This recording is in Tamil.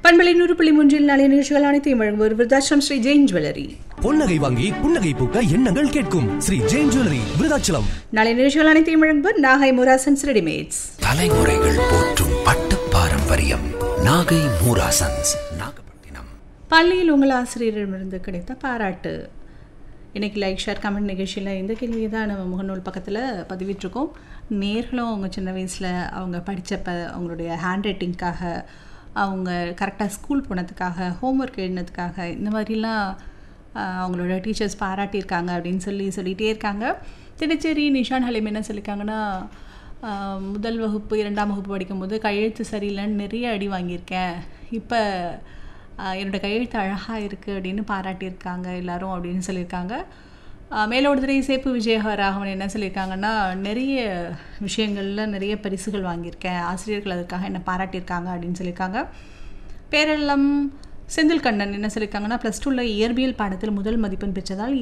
பண்பலை 100.3 நாளைய நிகழ்ச்சிகள் அனைத்தையும் வழங்குவோர் விருதாச்சலம் ஸ்ரீ ஜெயின் ஜுவல்லரி. பொன்னகை வாங்கி புன்னகை பூக்க எண்ணங்கள் கேட்கும் ஸ்ரீ ஜெயின் ஜுவல்லரி விருதாச்சலம். நாளைய நிகழ்ச்சிகள் அனைத்தையும் வழங்குவோர் நாகை மூராசன்ஸ் ரெடிமேட்ஸ். தலைமுறைகள் போற்றும் பட்டு பாரம்பரியம் நாகை மூராசன்ஸ் நாகப்பட்டினம். பள்ளியில் உங்கள் ஆசிரியரிடமிருந்து கிடைத்த பாராட்டு. இன்றைக்கி லைக் ஷேர் கமெண்ட் நிகழ்ச்சியில் இந்த கேள்வியை தான் நம்ம முகநூல் பக்கத்தில் பதிவிட்டிருக்கோம். நேர்களும் அவங்க சின்ன வயசில் அவங்க படித்தப்ப அவங்களுடைய ஹேண்ட் ரைட்டிங்காக, அவங்க கரெக்டாக ஸ்கூல் போனதுக்காக, ஹோம்ஒர்க் எழுதினதுக்காக, இந்த மாதிரிலாம் அவங்களோட டீச்சர்ஸ் பாராட்டியிருக்காங்க அப்படின்னு சொல்லிகிட்டே இருக்காங்க. திடச்சேரி நிஷான் ஹலீம் என்ன சொல்லியிருக்காங்கன்னா, முதல் வகுப்பு 2ஆம் வகுப்பு படிக்கும்போது கையெழுத்து சரியில்லைன்னு நிறைய அடி வாங்கியிருக்கேன். இப்போ என்னோடய கையெழுத்து அழகாக இருக்குது அப்படின்னு பாராட்டியிருக்காங்க எல்லோரும் அப்படின்னு சொல்லியிருக்காங்க. மேலோடுதுறை சேப்பு விஜயராகவன் என்ன சொல்லியிருக்காங்கன்னா, நிறைய விஷயங்களில் நிறைய பரிசுகள் வாங்கியிருக்கேன், ஆசிரியர்கள் அதற்காக என்னை பாராட்டியிருக்காங்க அப்படின்னு சொல்லியிருக்காங்க. பேரெல்லாம் செந்தில் கண்ணன் என்ன சொல்லியிருக்காங்கன்னா, +2ல் இயற்பியல் பாடத்தில் முதல் மதிப்பெண் பெற்றதால்